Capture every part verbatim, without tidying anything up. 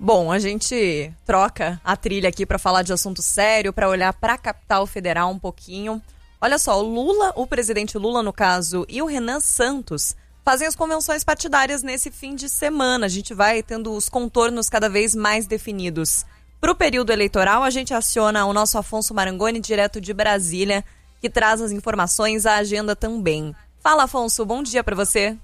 Bom, a gente troca a trilha aqui para falar de assunto sério, para olhar para a capital federal um pouquinho. Olha só, o Lula, o presidente Lula no caso, e o Renan Santos fazem as convenções partidárias nesse fim de semana. A gente vai tendo os contornos cada vez mais definidos. Para o período eleitoral, a gente aciona o nosso Afonso Marangoni, direto de Brasília, que traz as informações, a agenda também. Fala, Afonso, bom dia para você.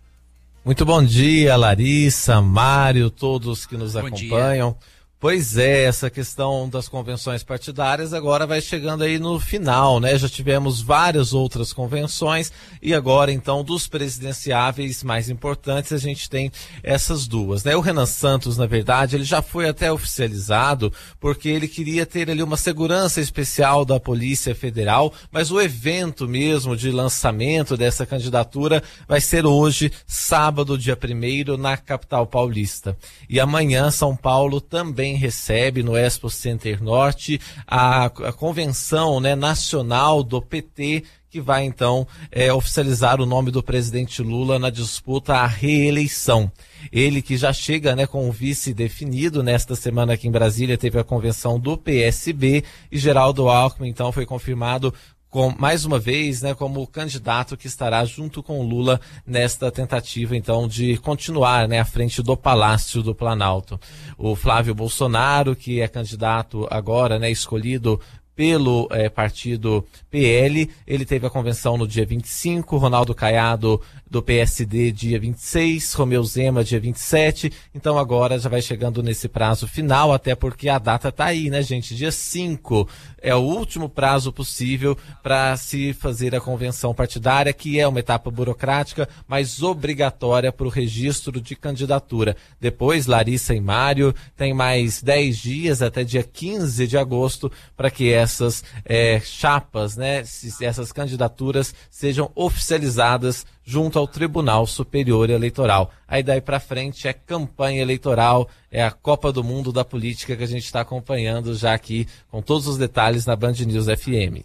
Muito bom dia, Larissa, Mário, todos que nos bom acompanham. Dia. Pois é, essa questão das convenções partidárias agora vai chegando aí no final, né? Já tivemos várias outras convenções e agora, então, dos presidenciáveis mais importantes, a gente tem essas duas, né? O Renan Santos, na verdade, ele já foi até oficializado porque ele queria ter ali uma segurança especial da Polícia Federal, mas o evento mesmo de lançamento dessa candidatura vai ser hoje, sábado, dia primeiro, na capital paulista. E amanhã, São Paulo também recebe no Expo Center Norte a, a convenção, né, nacional do P T, que vai então é, oficializar o nome do presidente Lula na disputa à reeleição. Ele que já chega, né, com o vice definido. Nesta semana aqui em Brasília teve a convenção do P S B e Geraldo Alckmin então foi confirmado com, mais uma vez, né, como candidato que estará junto com o Lula nesta tentativa, então, de continuar, né, à frente do Palácio do Planalto. O Flávio Bolsonaro, que é candidato agora, né, escolhido pelo eh, partido P L, ele teve a convenção no dia vinte e cinco, Ronaldo Caiado do P S D dia vinte e seis, Romeu Zema dia vinte e sete, então agora já vai chegando nesse prazo final, até porque a data tá aí, né, gente? Dia cinco é o último prazo possível para se fazer a convenção partidária, que é uma etapa burocrática, mas obrigatória para o registro de candidatura. Depois, Larissa e Mário, tem mais dez dias, até dia quinze de agosto, para que essas é, chapas, né, essas candidaturas sejam oficializadas junto ao Tribunal Superior Eleitoral. Aí daí para frente é campanha eleitoral, é a Copa do Mundo da política que a gente está acompanhando já aqui com todos os detalhes na Band News F M.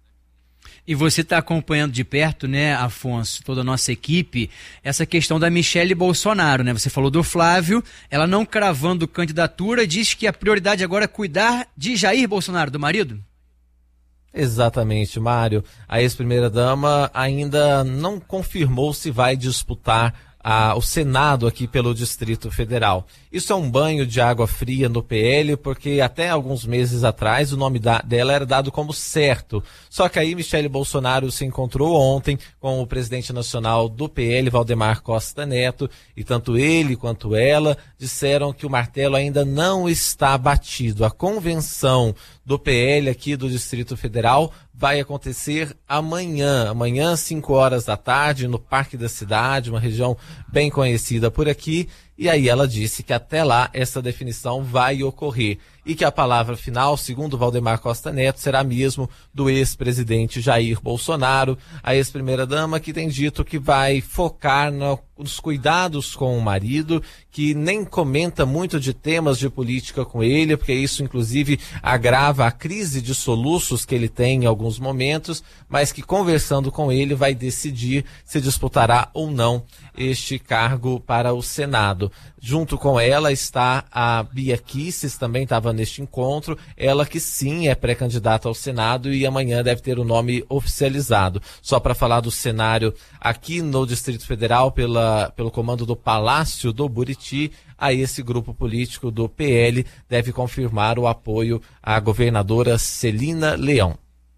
E você está acompanhando de perto, né, Afonso, toda a nossa equipe, essa questão da Michele Bolsonaro, né? Você falou do Flávio, ela não cravando candidatura, diz que a prioridade agora é cuidar de Jair Bolsonaro, do marido? Exatamente, Mário. A ex-primeira-dama ainda não confirmou se vai disputar a, o Senado aqui pelo Distrito Federal. Isso é um banho de água fria no P L, porque até alguns meses atrás o nome da, dela era dado como certo. Só que aí Michele Bolsonaro se encontrou ontem com o presidente nacional do P L, Valdemar Costa Neto, e tanto ele quanto ela disseram que o martelo ainda não está batido. A convenção do P L aqui do Distrito Federal vai acontecer amanhã, amanhã às cinco horas da tarde, no Parque da Cidade, uma região bem conhecida por aqui. E aí ela disse que até lá essa definição vai ocorrer e que a palavra final, segundo Valdemar Costa Neto, será mesmo do ex-presidente Jair Bolsonaro, a ex-primeira-dama, que tem dito que vai focar no, nos cuidados com o marido, que nem comenta muito de temas de política com ele, porque isso inclusive agrava a crise de soluços que ele tem em alguns momentos, mas que conversando com ele vai decidir se disputará ou não este cargo para o Senado. Junto com ela está a Bia Kicis, também estava neste encontro, ela que sim é pré-candidata ao Senado e amanhã deve ter o nome oficializado. Só para falar do cenário aqui no Distrito Federal, pela, pelo comando do Palácio do Buriti, a esse grupo político do P L deve confirmar o apoio à governadora Celina Leão.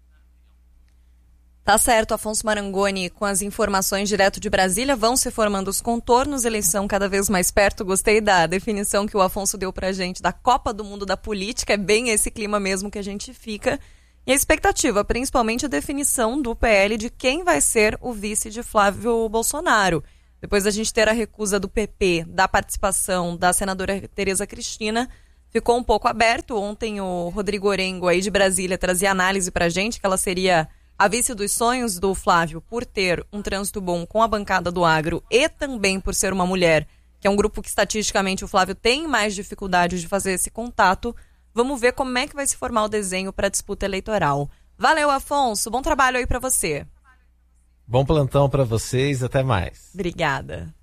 Tá certo, Afonso Marangoni, com as informações direto de Brasília, vão se formando os contornos, eleição cada vez mais perto. Gostei da definição que o Afonso deu pra gente da Copa do Mundo da política, é bem esse clima mesmo que a gente fica. E a expectativa, principalmente a definição do P L de quem vai ser o vice de Flávio Bolsonaro. Depois da gente ter a recusa do P P, da participação da senadora Tereza Cristina, ficou um pouco aberto. Ontem o Rodrigo Orengo aí de Brasília trazia análise pra gente que ela seria a vice dos sonhos do Flávio por ter um trânsito bom com a bancada do agro e também por ser uma mulher, que é um grupo que estatisticamente o Flávio tem mais dificuldade de fazer esse contato. Vamos ver como é que vai se formar o desenho para a disputa eleitoral. Valeu, Afonso. Bom trabalho aí para você. Bom plantão para vocês. Até mais. Obrigada.